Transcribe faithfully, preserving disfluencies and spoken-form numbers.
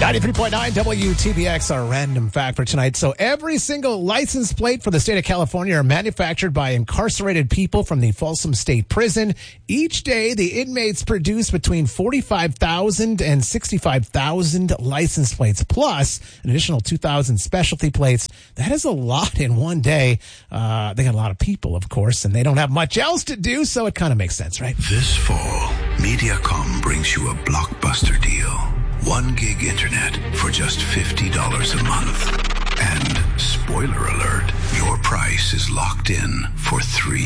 ninety-three point nine W T B X, our random fact for tonight. So every single license plate for the state of California are manufactured by incarcerated people from the Folsom State Prison. Each day, the inmates produce between forty-five thousand and sixty-five thousand license plates, plus an additional two thousand specialty plates. That is a lot in one day. Uh, they got a lot of people, of course, and they don't have much else to do, so it kind of makes sense, right? This fall, Mediacom brings you a blockbuster deal. One gig internet for just fifty dollars a month. And spoiler alert, your price is locked in for three